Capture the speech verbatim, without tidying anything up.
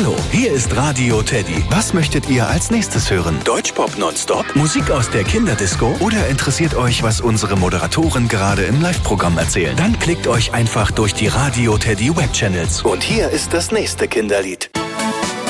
Hallo, hier ist Radio Teddy. Was möchtet ihr als nächstes hören? Deutschpop nonstop? Musik aus der Kinderdisco? Oder interessiert euch, was unsere Moderatoren gerade im Live-Programm erzählen? Dann klickt euch einfach durch die Radio Teddy Webchannels. Und hier ist das nächste Kinderlied.